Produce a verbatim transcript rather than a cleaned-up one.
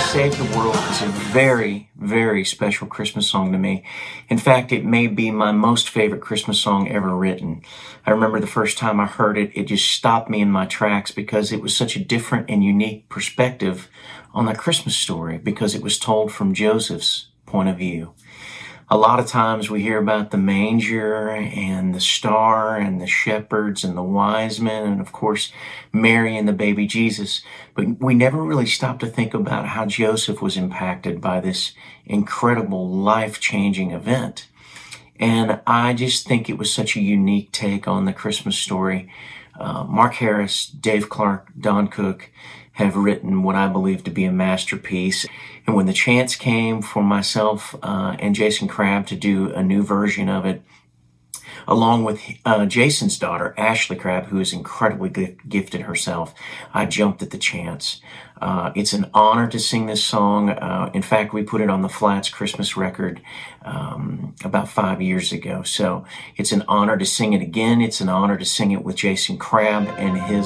Save the World is a very, very special Christmas song to me. In fact, it may be my most favorite Christmas song ever written. I remember the first time I heard it, it just stopped me in my tracks because it was such a different and unique perspective on the Christmas story because it was told from Joseph's point of view. A lot of times we hear about the manger and the star and the shepherds and the wise men and, of course, Mary and the baby Jesus. But we never really stop to think about how Joseph was impacted by this incredible life-changing event. And I just think it was such a unique take on the Christmas story. Uh, Mark Harris, Dave Clark, Don Cook have written what I believe to be a masterpiece. And when the chance came for myself uh, and Jason Crabb to do a new version of it, along with uh, Jason's daughter, Ashley Crabb, who is incredibly g- gifted herself, I jumped at the chance. Uh, it's an honor to sing this song. Uh, in fact, we put it on the Flats Christmas record um, about five years ago. So it's an honor to sing it again. It's an honor to sing it with Jason Crabb and his